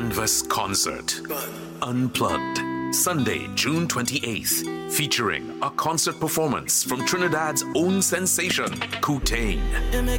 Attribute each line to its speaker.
Speaker 1: Canvas Concert. Unplugged. Sunday, June 28th. Featuring a concert performance from Trinidad's own sensation, Kutane.